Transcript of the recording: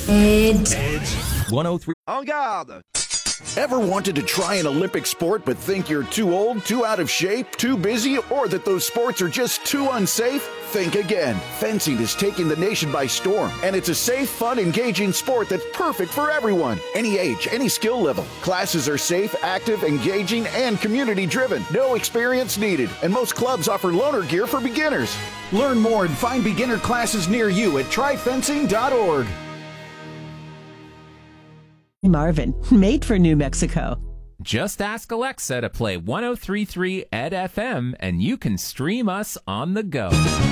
Edge. 103. En garde! Ever wanted to try an Olympic sport but think you're too old, too out of shape, too busy, or that those sports are just too unsafe? Think again. Fencing is taking the nation by storm, and it's a safe, fun, engaging sport that's perfect for everyone. Any age, any skill level. Classes are safe, active, engaging, and community-driven. No experience needed, and most clubs offer loaner gear for beginners. Learn more and find beginner classes near you at tryfencing.org. Marvin, made for New Mexico. Just ask Alexa to play 103.3 Ed FM, and you can stream us on the go.